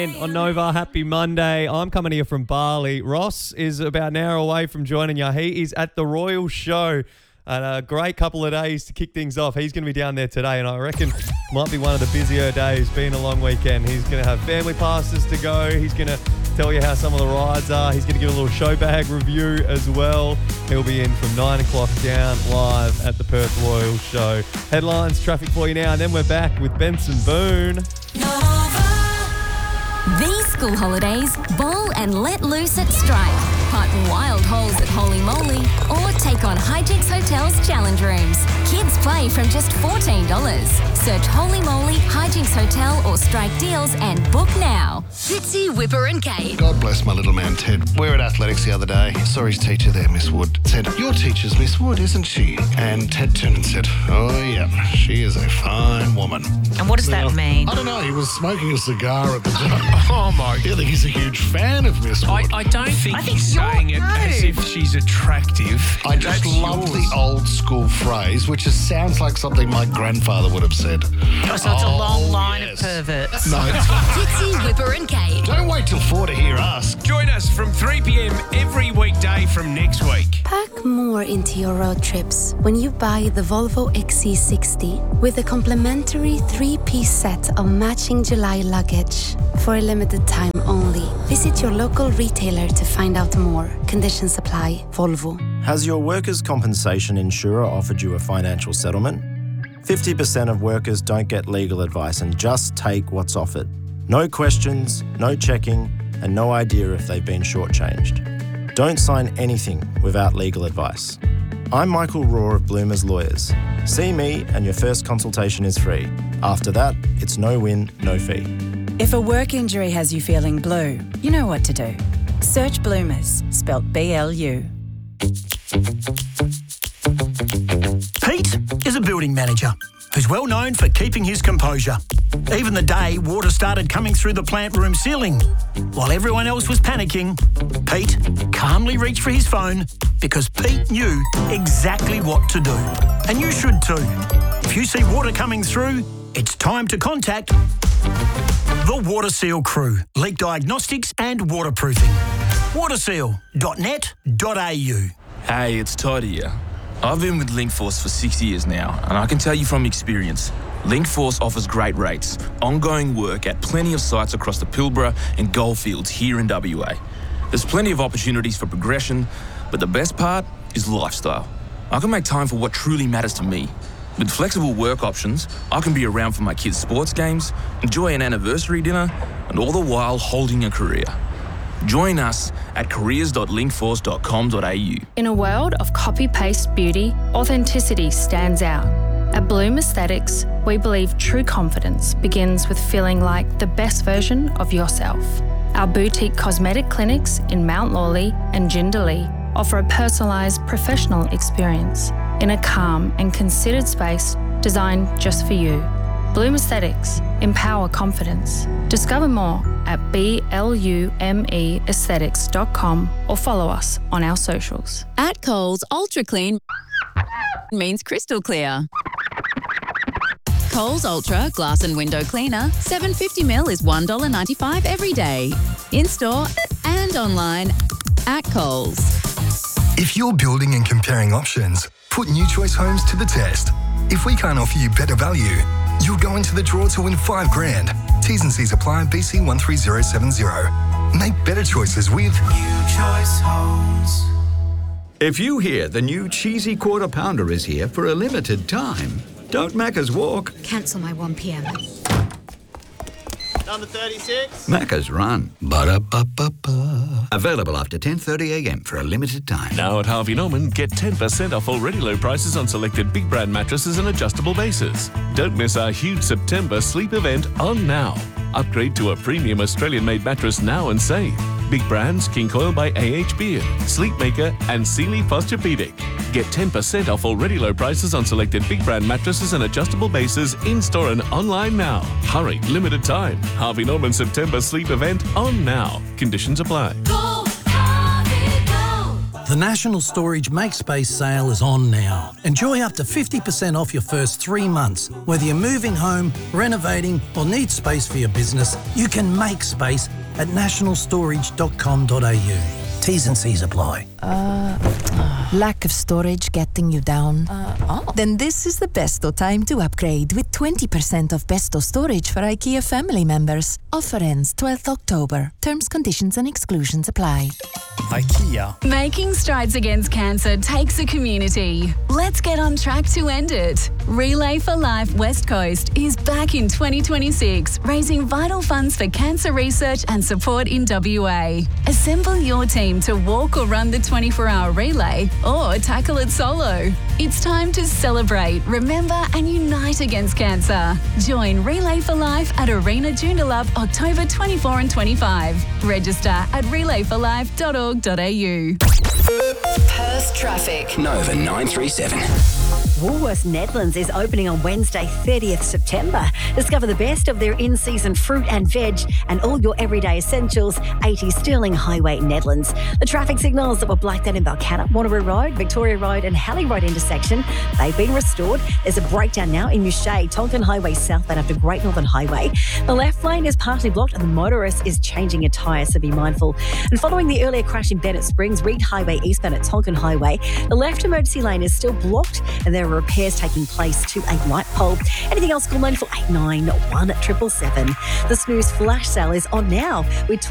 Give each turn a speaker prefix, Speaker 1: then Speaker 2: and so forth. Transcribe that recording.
Speaker 1: On Nova, happy Monday. I'm coming here from Bali. Ross is about an hour away from joining you. He is at the Royal Show. And a great couple of days to kick things off. He's going to be down there today, and I reckon might be one of the busier days, being a long weekend. He's going to have family passes to go. He's going to tell you how some of the rides are. He's going to give a little show bag review as well. He'll be in from 9 o'clock down live at the Perth Royal Show. Headlines, traffic for you now, and then we're back with Benson Boone.
Speaker 2: These school holidays, bowl and let loose at Stripe. Putt wild holes at Holy Moly or take on Hijinks Hotel's challenge rooms. Kids play from just $14. Search Holy Moly, Hijinks Hotel or Strike Deals and book now. Fitzy, Whipper and Kate.
Speaker 3: God bless my little man Ted. We were at athletics the other day. Saw his teacher there, Miss Wood. Said, "Your teacher's Miss Wood, isn't she?" And Ted turned and said, "Oh yeah, she is a fine woman."
Speaker 4: And what does that mean?
Speaker 3: I don't know. He was smoking a cigar at the time. Oh my! I think he's a huge fan of Miss Wood.
Speaker 5: I don't think he's saying it as if she's attractive.
Speaker 3: I just love the old school phrase, which just sounds like something my grandfather would have said.
Speaker 4: Oh, so it's a long line of perverts.
Speaker 3: No.
Speaker 2: Fitzy, Whipper and Kate.
Speaker 3: Don't wait till 4 to hear us.
Speaker 5: Join us from 3 p.m. every weekday from next week.
Speaker 6: Pack more into your road trips when you buy the Volvo XC60 with a complimentary 3-piece set of matching July luggage. For a limited time only. Visit your local retailer to find out more. Conditions apply. Volvo.
Speaker 7: Has your workers' compensation insurer offered you a financial settlement? 50% of workers don't get legal advice and just take what's offered. No questions, no checking, and no idea if they've been shortchanged. Don't sign anything without legal advice. I'm Michael Raw of Bloomers Lawyers. See me and your first consultation is free. After that, it's no win, no fee.
Speaker 8: If a work injury has you feeling blue, you know what to do. Search Bloomers, spelt B-L-U.
Speaker 9: Pete is a building manager who's well known for keeping his composure. Even the day water started coming through the plant room ceiling. While everyone else was panicking, Pete calmly reached for his phone because Pete knew exactly what to do. And you should too. If you see water coming through, it's time to contact the WaterSeal crew, leak diagnostics and waterproofing. waterseal.net.au.
Speaker 10: Hey, it's Todd here. I've been with Linkforce for 6 years now, and I can tell you from experience, Linkforce offers great rates, ongoing work at plenty of sites across the Pilbara and Goldfields here in WA. There's plenty of opportunities for progression, but the best part is lifestyle. I can make time for what truly matters to me. With flexible work options, I can be around for my kids' sports games, enjoy an anniversary dinner, and all the while holding a career. Join us at careers.linkforce.com.au.
Speaker 11: In a world of copy-paste beauty, authenticity stands out. At Bloom Aesthetics, we believe true confidence begins with feeling like the best version of yourself. Our boutique cosmetic clinics in Mount Lawley and Jindalee offer a personalised professional experience in a calm and considered space designed just for you. Bloom Aesthetics. Empower confidence. Discover more at BLUMEaesthetics.com or follow us on our socials.
Speaker 2: At Coles, Ultra Clean means crystal clear. Coles Ultra Glass and Window Cleaner, 750ml is $1.95 every day. In-store and online at Coles.
Speaker 12: If you're building and comparing options, put New Choice Homes to the test. If we can't offer you better value, you'll go into the draw to win $5,000. T's and C's apply. BC 13070. Make better choices with
Speaker 13: New Choice Homes.
Speaker 14: If you hear the new cheesy quarter pounder is here for a limited time, don't Macca's walk.
Speaker 15: Cancel my 1 p.m.
Speaker 16: Number 36.
Speaker 14: Macca's run. Ba-da-ba-ba-ba. Available after 10:30 a.m. for a limited time.
Speaker 17: Now at Harvey Norman, get 10% off already low prices on selected big brand mattresses and adjustable bases. Don't miss our huge September sleep event on now. Upgrade to a premium Australian-made mattress now and save. Big brands King Coil by A.H. Beard, Sleepmaker and Sealy Posturepedic. Get 10% off already low prices on selected big brand mattresses and adjustable bases in-store and online now. Hurry, limited time. Harvey Norman September sleep event on now. Conditions apply.
Speaker 13: Go, Harvey, go.
Speaker 15: The National Storage MakeSpace sale is on now. Enjoy up to 50% off your first 3 months. Whether you're moving home, renovating or need space for your business, you can make space at nationalstorage.com.au. T's and C's apply.
Speaker 16: Lack of storage getting you down? Then this is the best time to upgrade with 20% off Besto storage for IKEA family members. Offer ends 12th October. Terms, conditions and exclusions apply.
Speaker 18: IKEA.
Speaker 19: Making strides against cancer takes a community. Let's get on track to end it. Relay for Life West Coast is back in 2026, raising vital funds for cancer research and support in WA. Assemble your team to walk or run the 24-hour relay or tackle it solo. It's time to celebrate, remember and unite against cancer. Join Relay for Life at Arena Joondalup October 24 and 25. Register at relayforlife.org.au.
Speaker 20: Perth traffic.
Speaker 21: Nova 937.
Speaker 20: Woolworths Nedlands is opening on Wednesday, 30th September. Discover the best of their in-season fruit and veg and all your everyday essentials. 80 Stirling Highway, Nedlands. The traffic signals that were blacked out in Balcatta, Wanneroo Road, Victoria Road and Halley Road intersection, they've been restored. There's a breakdown now in Mouchet, Tonkin Highway southbound after Great Northern Highway. The left lane is partially blocked and the motorist is changing a tyre, so be mindful. And following the earlier crash in Bennett Springs, Reed Highway eastbound at Tonkin Highway, the left emergency lane is still blocked and there are repairs taking place to a light pole. Anything else, call 9489 1777. The Snooze flash sale is on now with